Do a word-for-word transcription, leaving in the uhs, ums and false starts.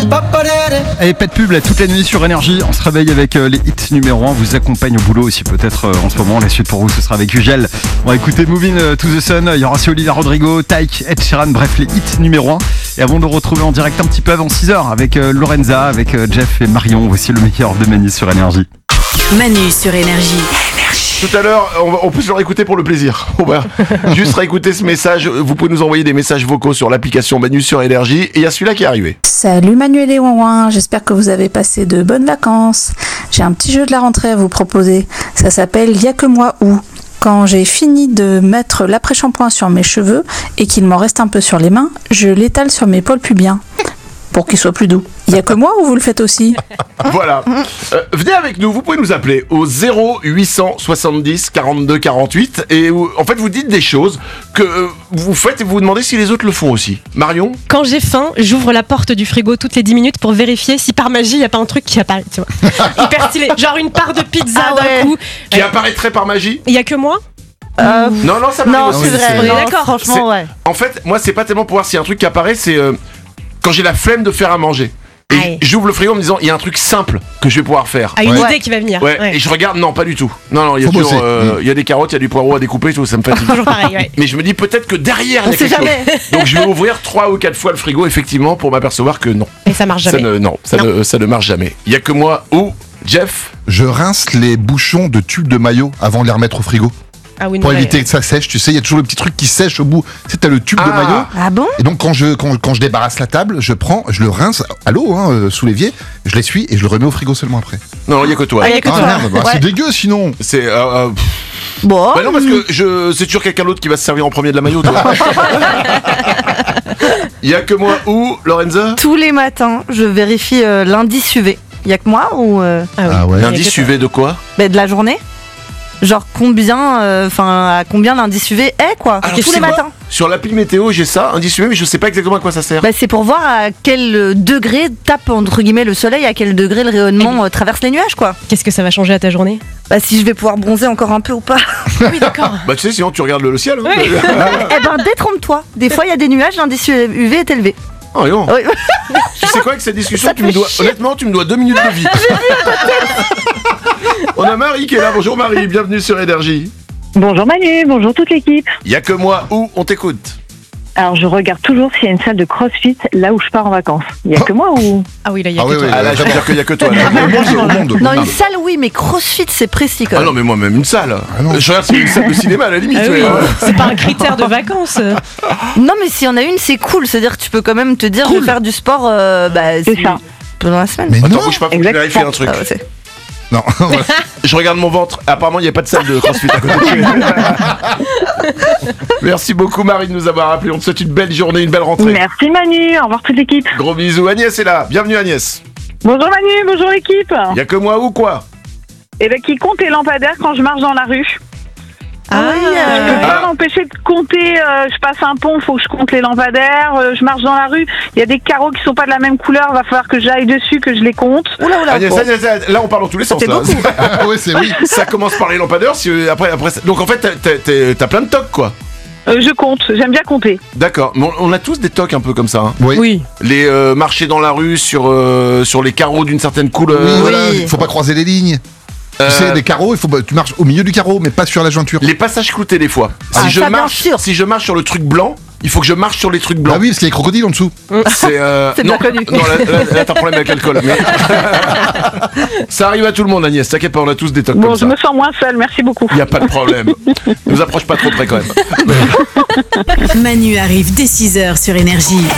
Allez, pas de pub là, toute la nuit sur Énergie. On se réveille avec euh, les hits numéro un. On vous accompagne au boulot aussi, peut-être euh, en ce moment. La suite pour vous, ce sera avec Ugel. On va écouter Moving euh, to the Sun. Il y aura aussi Olivia Rodrigo, Tyke, Ed Sheeran. Bref, les hits numéro un. Et avant de le retrouver en direct un petit peu avant six heures avec euh, Lorenza, avec euh, Jeff et Marion. Voici le meilleur de Manu sur Énergie. Manu sur Énergie. Tout à l'heure, on, va, on peut se le réécouter pour le plaisir. On va juste réécouter ce message. Vous pouvez nous envoyer des messages vocaux sur l'application Manu sur Énergie. Et il y a celui-là qui est arrivé. Salut Manuel et Ouin, j'espère que vous avez passé de bonnes vacances. J'ai un petit jeu de la rentrée à vous proposer. Ça s'appelle Y'a que moi où. Quand j'ai fini de mettre l'après-shampoing sur mes cheveux et qu'il m'en reste un peu sur les mains, je l'étale sur mes poils pubiens pour qu'ils soient plus doux. Il y a que moi ou vous le faites aussi? Voilà. Euh, venez avec nous, vous pouvez nous appeler au zéro huit cent soixante-dix quarante-deux quarante-huit et où, en fait vous dites des choses que euh, vous faites et vous vous demandez si les autres le font aussi. Marion? Quand j'ai faim, j'ouvre la porte du frigo toutes les dix minutes pour vérifier si par magie il n'y a pas un truc qui apparaît, tu vois. Hyper stylé, genre une part de pizza Ah d'un ouais. coup. Qui Ouais. apparaîtrait par magie? Il y a que moi? Euh, Non, non, ça m'arrive non, aussi. c'est vrai. On est non, d'accord. Franchement, ouais. En fait, moi, c'est pas tellement pour voir s'il y a un truc qui apparaît, c'est euh, quand j'ai la flemme de faire à manger. Et Aïe. j'ouvre le frigo en me disant, il y a un truc simple que je vais pouvoir faire. Ah, une Ouais. idée qui va venir. Ouais, Ouais. et je regarde, non, pas du tout. Non, non, il y a Faut toujours, bosser. euh, il y a des carottes, il y a du poireau à découper, tout, ça me fatigue. Toujours pareil, ouais. Mais je me dis peut-être que derrière, il y On a sait quelque jamais. chose. Donc je vais ouvrir trois ou quatre fois le frigo, effectivement, pour m'apercevoir que non. Et ça marche Ça jamais. ne, non, ça, Non. Ne, ça ne marche jamais. Il y a que moi ou Jeff. Je rince les bouchons de tubes de maillot avant de les remettre au frigo. Ah oui, non, Pour ouais. éviter que ça sèche, tu sais, il y a toujours le petit truc qui sèche au bout. Tu sais, t'as le tube de Ah. maillot. Ah bon? Et donc, quand je, quand, quand je débarrasse la table, je prends, je le rince à l'eau, hein, euh, sous l'évier, je l'essuie et je le remets au frigo seulement après. Non, il y a que toi. Ah, il y a que Ah toi. merde, bah, Ouais. c'est dégueu sinon. C'est. Euh, euh, pff. Bon. Bah non, parce que je, c'est toujours quelqu'un d'autre qui va se servir en premier de la maillot, toi. Il y a que moi ou Lorenza. Tous les matins, je vérifie euh, l'indice U V. Il y a que moi ou euh, Ah oui. Ah ouais. Il y a L'indice que toi. U V de quoi? bah, de la journée? Genre combien, enfin à combien l'indice U V est quoi? Alors, Tous tu les sais quoi matins. Sur l'appli météo, j'ai ça, indice U V, mais je sais pas exactement à quoi ça sert. Bah, c'est pour voir à quel euh, degré tape entre guillemets le soleil, à quel degré le rayonnement euh, traverse les nuages quoi. Qu'est-ce que ça va changer à ta journée? Bah si je vais pouvoir bronzer encore un peu ou pas. Oui, d'accord. Bah tu sais, sinon tu regardes le, le ciel. Hein. Oui. Eh ben détrompe-toi. Des fois il y a des nuages, l'indice U V est élevé. Oh, non. Oui. Tu sais quoi avec cette discussion, Ça tu me fait dois, chier. honnêtement, tu me dois deux minutes de vie. On a Marie qui est là. Bonjour Marie, bienvenue sur Énergie. Bonjour Manu, bonjour toute l'équipe. Il y a que moi où on t'écoute. Alors je regarde toujours s'il y a une salle de crossfit là où je pars en vacances. Il y a que moi ou Ah oui, là, il y a Ah que oui, toi. oui. Ah là, je veux dire qu'il y a que toi. Là. Au monde, au monde. Non, Ah, une salle oui, mais CrossFit c'est précis quand Ah même. non, mais moi même une salle. Ah non. Je regarde si c'est une salle de cinéma à la limite. Ah oui. mais, euh, C'est pas un critère de vacances. Non, mais s'il y en a une, c'est cool. C'est-à-dire que tu peux quand même te dire, je vais faire du sport euh, bah, C'est ça. pendant la semaine. Mais Attends, non. bouge pas, faut que je Exactement. vérifie un truc. Ah ouais, c'est- Non, voilà. Je regarde mon ventre. Apparemment, il n'y a pas de salle de crossfit à côté de chez moi. Merci beaucoup, Marie, de nous avoir appelé. On te souhaite une belle journée, une belle rentrée. Merci Manu, au revoir toute l'équipe. Gros bisous. Agnès est là. Bienvenue, Agnès. Bonjour Manu, bonjour l'équipe. Il y a que moi ou quoi? Et ben qui compte les lampadaires quand je marche dans la rue. Ah oui, Je euh, peux pas m'empêcher de compter, euh, je passe un pont, faut que je compte les lampadaires, euh, je marche dans la rue, il y a des carreaux qui sont pas de la même couleur, va falloir que j'aille dessus, que je les compte. Oula, oula. Agnès, Agnès, Agnès, là, on parle dans tous les sens. C'est Là. beaucoup. Ah ouais, c'est oui. Ça commence par les lampadaires. Si, euh, après, après, ça- donc en fait, t'as- t'as- t'as t'as plein de tocs, quoi. Euh, je compte, j'aime bien compter. D'accord. Mais on, on a tous des tocs un peu comme ça. Hein. Oui. Oui. Les euh, marcher dans la rue sur, euh, sur les carreaux d'une certaine couleur. Oui, voilà, Oui. il faut pas croiser les lignes. Euh, Tu sais, les carreaux, il faut, tu marches au milieu du carreau, mais pas sur la jointure. Les passages cloutés des fois. Ah, si je ça, bien marche, sûr. si je marche sur le truc blanc, il faut que je marche sur les trucs blancs. Ah oui, parce qu'il y a les crocodiles en dessous. C'est euh, C'est non, bien connu. Non, là, là, là, t'as un problème avec l'alcool. Mais... ça arrive à tout le monde, Agnès. T'inquiète pas, on a tous des tocs Bon, comme je ça. me sens moins seule, merci beaucoup. Il y a pas de problème. Ne nous approche pas trop près quand même. Manu arrive dès six heures sur Énergie.